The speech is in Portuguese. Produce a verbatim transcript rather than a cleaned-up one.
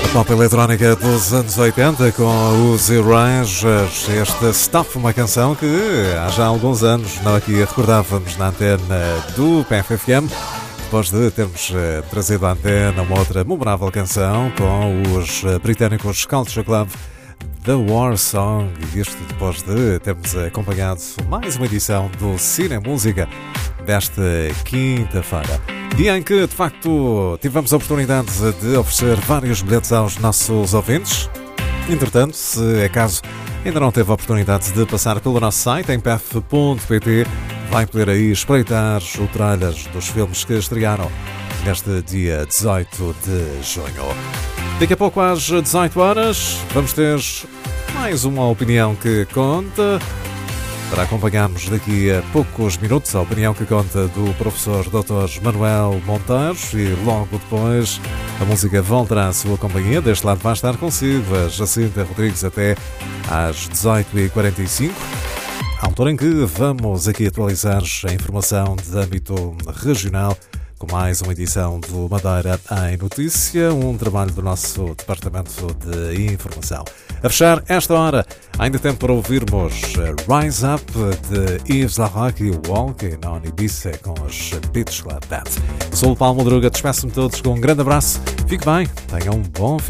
Pop eletrónica dos anos oitenta com os Erasures. Este Stop, uma canção que há já alguns anos não aqui recordávamos na antena do P F F M, depois de termos uh, trazido à antena uma outra memorável canção com os uh, britânicos Culture Club, The War Song, e isto depois de termos acompanhado mais uma edição do Cine Música desta quinta-feira. Dia em que, de facto, tivemos a oportunidade de oferecer vários bilhetes aos nossos ouvintes. Entretanto, se acaso ainda não teve a oportunidade de passar pelo nosso site em p f ponto p t, vai poder aí espreitar o trailer dos filmes que estrearam neste dia dezoito de junho. Daqui a pouco às dezoito horas vamos ter mais uma opinião que conta, para acompanharmos daqui a poucos minutos a opinião que conta do professor doutor Manuel Monteiro, e logo depois a música voltará à sua companhia. Deste lado vai estar consigo a Jacinta Rodrigues até às dezoito e quarenta e cinco, altura em que vamos aqui atualizar a informação de âmbito regional com mais uma edição do Madeira em Notícia, um trabalho do nosso Departamento de Informação. A fechar esta hora, ainda tempo para ouvirmos Rise Up de Yves Larocque e Walking on Ibiza com os Beach Club Band. Sou o Paulo Madruga, despeço-me todos com um grande abraço, fique bem, tenham um bom fim.